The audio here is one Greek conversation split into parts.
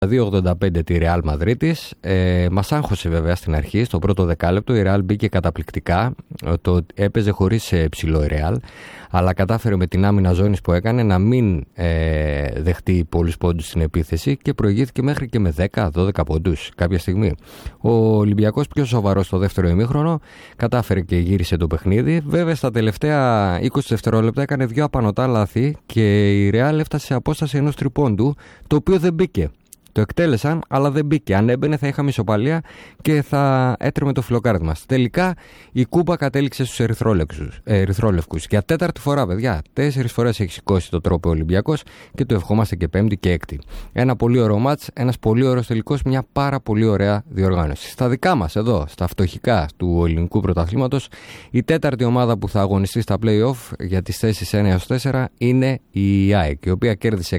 2,85 τη Real Μαδρίτης. Μας άγχωσε βέβαια στην αρχή, στο πρώτο δεκάλεπτο. Η Real μπήκε καταπληκτικά. Έπαιζε χωρίς ψηλό η Real, αλλά κατάφερε με την άμυνα ζώνης που έκανε να μην δεχτεί πολλούς πόντους στην επίθεση και προηγήθηκε μέχρι και με 10-12 πόντους κάποια στιγμή. Ο Ολυμπιακός πιο σοβαρός στο δεύτερο ημίχρονο κατάφερε και γύρισε το παιχνίδι. Βέβαια στα τελευταία 20 δευτερόλεπτα έκανε 2 απανωτά λάθη και η Real έφτασε σε απόσταση ενός τριπόντου, το οποίο δεν μπήκε. Το εκτέλεσαν, αλλά δεν μπήκε. Αν έμπαινε, θα είχαμε ισοπαλία και θα έτρεμε το φιλοκάρδι μας. Τελικά η κούπα κατέληξε στους ερυθρόλευκους. Για τέταρτη φορά, παιδιά. 4 φορές έχει σηκώσει το τρόπο ο Ολυμπιακός και το ευχόμαστε και πέμπτη και έκτη. Ένα πολύ ωραίο μάτς, ένας πολύ ωραίος τελικός, μια πάρα πολύ ωραία διοργάνωση. Στα δικά μας, εδώ, στα φτωχικά του ελληνικού πρωταθλήματος, η τέταρτη ομάδα που θα αγωνιστεί στα play-off για τις θέσεις 1-4 είναι η ΑΕΚ, η οποία κέρδισε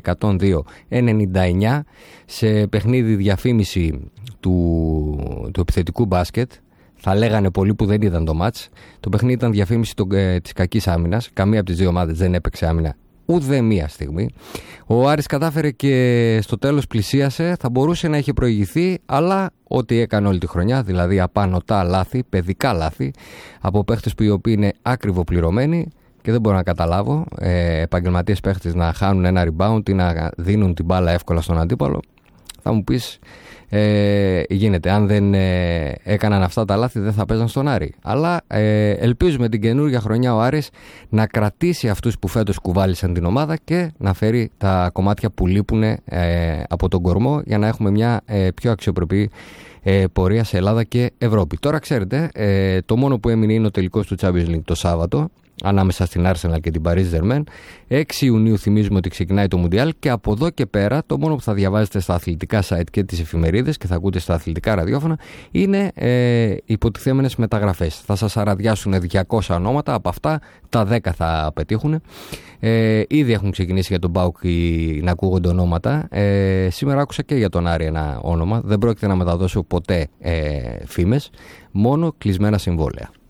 102-99 σε παιχνίδι διαφήμιση του επιθετικού μπάσκετ. Θα λέγανε πολλοί που δεν είδαν το μάτς. Το παιχνίδι ήταν διαφήμιση της κακής άμυνας. Καμία από τις δύο ομάδες δεν έπαιξε άμυνα ούτε μία στιγμή. Ο Άρης κατάφερε και στο τέλος πλησίασε. Θα μπορούσε να είχε προηγηθεί, αλλά ό,τι έκανε όλη τη χρονιά, δηλαδή απανωτά λάθη, παιδικά λάθη, από παίχτες που οι οποίοι είναι ακριβοπληρωμένοι. Και δεν μπορώ να καταλάβω επαγγελματίες παίχτες να χάνουν ένα rebound ή να δίνουν την μπάλα εύκολα στον αντίπαλο. Θα μου πεις, γίνεται. Αν δεν έκαναν αυτά τα λάθη, δεν θα παίζαν στον Άρη. Αλλά ελπίζουμε την καινούργια χρονιά ο Άρης να κρατήσει αυτούς που φέτος κουβάλισαν την ομάδα και να φέρει τα κομμάτια που λείπουν από τον κορμό για να έχουμε μια πιο αξιοπρεπή πορεία σε Ελλάδα και Ευρώπη. Τώρα ξέρετε, το μόνο που έμεινε είναι ο τελικός του Champions League το Σάββατο, ανάμεσα στην Arsenal και την Paris Germain. 6 Ιουνίου θυμίζουμε ότι ξεκινάει το Μουντιάλ και από εδώ και πέρα το μόνο που θα διαβάζετε στα αθλητικά site και τις εφημερίδες και θα ακούτε στα αθλητικά ραδιόφωνα είναι υποτιθέμενες μεταγραφές. Θα σας αραδιάσουν 200 ονόματα, από αυτά τα 10 θα πετύχουν. Ήδη έχουν ξεκινήσει για τον ΠΑΟΚ να ακούγονται ονόματα. Σήμερα άκουσα και για τον Άρη ένα όνομα. Δεν πρόκειται να μεταδώσω ποτέ φήμες, μόνο κλεισμένα συμβόλαια.